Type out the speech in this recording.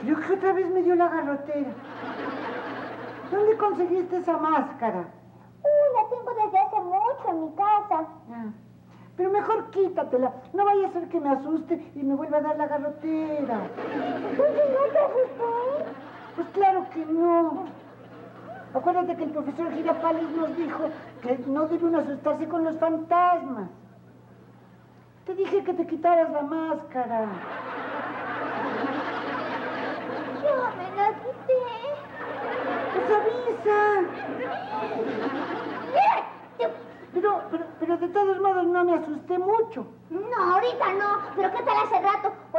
Creo que otra vez me dio la garrotera. ¿Dónde conseguiste esa máscara? La tengo desde hace mucho en mi casa. Pero mejor quítatela. No vaya a ser que me asuste y me vuelva a dar la garrotera. Oye, ¿no te asusté? Pues claro que no. Acuérdate que el profesor Girafales nos dijo que no debe uno asustarse con los fantasmas. Te dije que te quitaras la máscara. Yo me la quité. ¡Pues avisa! Pero de todos modos no me asusté mucho. No, ahorita no. ¿Pero qué tal hace rato?